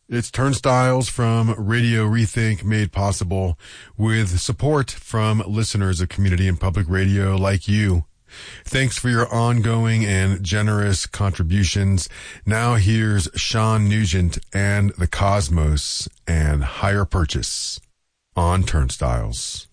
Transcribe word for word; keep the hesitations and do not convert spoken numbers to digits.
It's Turnstiles from Radio Rethink, made possible with support from listeners of community and public radio like you. Thanks for your ongoing and generous contributions. Now here's Sean Nugent and the Cosmos and Higher Purchase on Turnstiles.